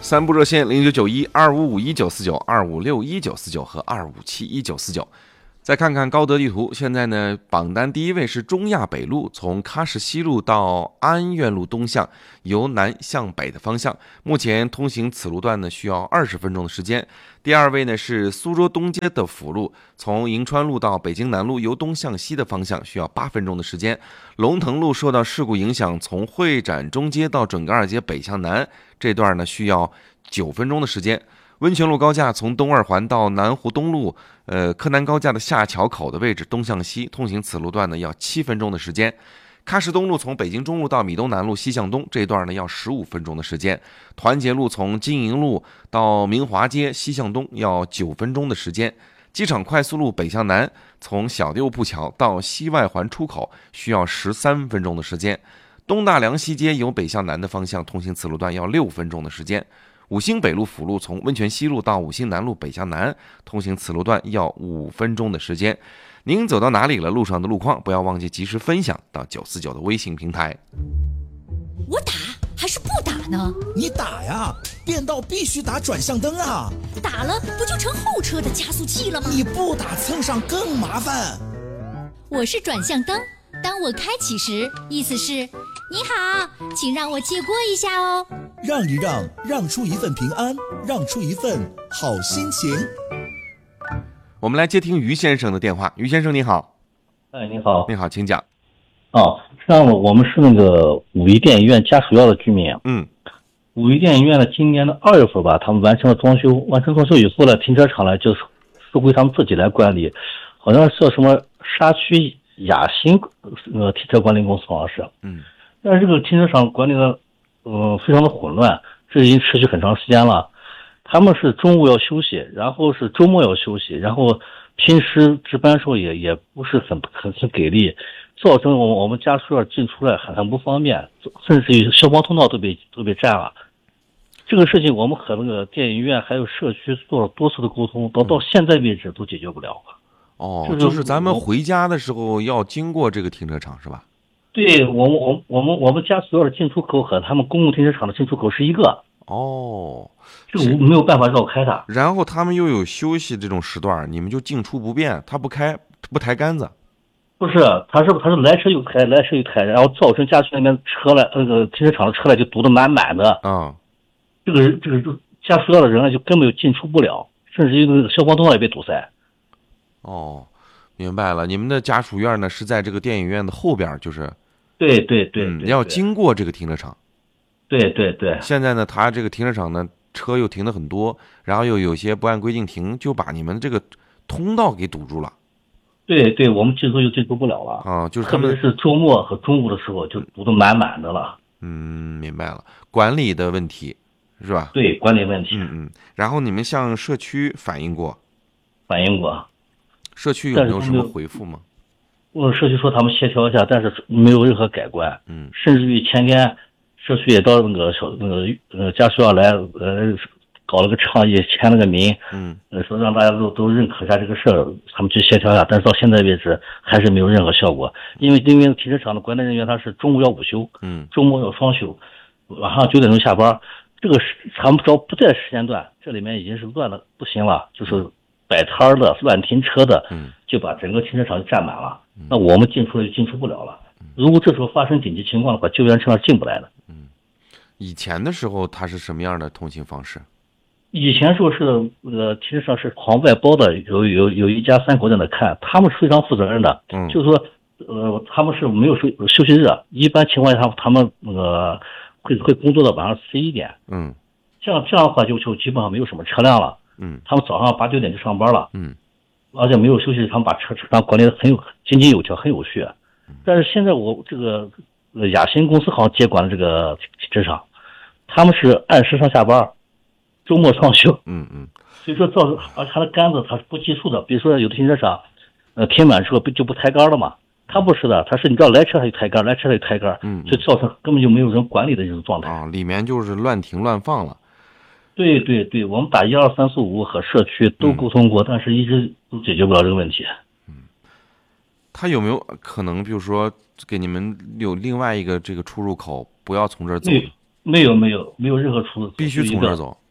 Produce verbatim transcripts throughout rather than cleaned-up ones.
三部热线零九九一二五五一九四九、二五六一九四九和二五七一九四九。再看看高德地图，现在呢，榜单第一位是中亚北路，从喀什西路到安苑路东向，由南向北的方向，目前通行此路段呢需要二十分钟的时间。第二位呢是苏州东街的辅路，从银川路到北京南路，由东向西的方向需要八分钟的时间。龙腾路受到事故影响，从会展中街到准噶尔街北向南这段呢需要九分钟的时间。温泉路高架从东二环到南湖东路，呃，柯南高架的下桥口的位置东向西，通行此路段呢要七分钟的时间。喀什东路从北京中路到米东南路西向东这一段呢要十五分钟的时间。团结路从金银路到明华街西向东要九分钟的时间。机场快速路北向南从小六铺桥到西外环出口需要十三分钟的时间。东大梁西街由北向南的方向通行此路段要六分钟的时间。五星北路辅路从温泉西路到五星南路北向南通行此路段要五分钟的时间。您走到哪里了？路上的路况不要忘记及时分享到九四九的微信平台。 我打还是不打呢？ 你打呀，变道必须打转向灯啊！ 打了不就成后车的加速器了吗？ 你不打蹭上更麻烦。 我是转向灯，当我开启时，意思是你好，请让我借过一下哦。 让一让，让出一份平安，让出一份好心情。 我们来接听于先生的电话。于先生你好。 哎，你好。 你好，请讲。 哦，这样我们是那个五一电影院家属要的居民。 嗯。 五一电影院呢，今年的二月份吧，他们完成了装修，完成装修以后呢，停车场呢就是是归他们自己来管理，好像是叫什么沙区雅兴呃停车管理公司好像是。 嗯。 但是这个停车场管理的呃非常的混乱，这已经持续很长时间了。他们是中午要休息，然后是周末要休息，然后平时值班时候也也不是很很很给力，造成我们我们家属院进出来很很不方便，甚至于消防通道都被都被占了。这个事情我们和那个电影院还有社区做了多次的沟通，到到现在为止都解决不了。 哦，就是咱们回家的时候要经过这个停车场是吧？ 对，我们我我们我们家属院的进出口和他们公共停车场的进出口是一个。 哦， 这个没有办法绕开它。 然后他们又有休息这种时段，你们就进出不便，他不开不抬杆子。 不是，他是他是来车又开，来车又开，然后造成家属那边车来那个停车场的车来就堵得满满的。 啊、嗯， 这个这个家属要的人呢就根本就进出不了，甚至于那个消防通道也被堵塞。 哦，明白了，你们的家属院呢是在这个电影院的后边，就是。 对对对， 嗯，要经过这个停车场。 对对对。 现在呢，他这个停车场呢，车又停的很多，然后又有些不按规定停，就把你们这个通道给堵住了。 对对，我们进出就进出不了了啊，就是他们特别是周末和中午的时候就堵得满满的了。 嗯，明白了，管理的问题是吧？ 对，管理问题。 嗯嗯。然后你们向社区反映过？ 反映过。 社区有没有什么回复吗？ 我社区说他们协调一下，但是没有任何改观。 嗯， 甚至于前天社区也到那个小那个呃家属要来呃搞了个倡议，签了个名， 嗯， 呃说让大家都都认可一下这个事儿，他们去协调一下，但是到现在为止还是没有任何效果。因为因为停车场的管理人员他是中午要午休， 嗯， 周末要双休，晚上九点钟下班，这个是他们只要不在时间段，这里面已经是乱的不行了，就是摆摊的、乱停车的， 嗯， 就把整个停车场就占满了。那我们进出就进出不了了。如果这时候发生紧急情况的话，救援车是进不来的。 嗯，以前的时候它是什么样的通行方式？ 以前时候是呃停车场是往外包的，有有有一家三口在那看，他们是非常负责任的。 嗯， 就是说呃他们是没有休休息日，一般情况下他们那个会会工作到晚上十一点。 嗯， 这样这样的话就就基本上没有什么车辆了。 嗯， 他们早上八九点就上班了。 嗯。 而且没有休息，他们把车车辆管理的很有井井有条，很有序。但是现在我这个呃雅兴公司好像接管了这个停车场，他们是按时上下班，周末双休。 嗯嗯。 所以说造成，而且他的杆子它是不计数的，比如说有的停车场，呃停满之后就不抬杆了嘛，他不是的，他是你知道来车他就抬杆，来车他就抬杆， 嗯， 所以造成根本就没有人管理的这种状态。 啊，里面就是乱停乱放了。 对对对，我们打一二三四五和社区都沟通过，嗯、但是一直都解决不了这个问题。 嗯，他有没有可能，比如说给你们有另外一个这个出入口，不要从这儿走？ 没有没有没有没有任何出入口， 必须从这儿走。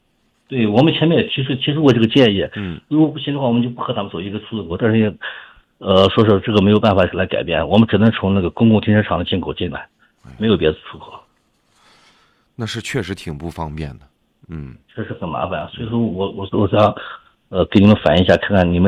对，我们前面也提出提出过这个建议， 嗯， 如果不行的话，我们就不和他们走一个出入口，但是也，呃，说是这个没有办法来改变，我们只能从那个公共停车场的进口进来，没有别的出口。 那是确实挺不方便的，嗯， 确实很麻烦，所以说我我我想，呃，给你们反映一下，看看你们。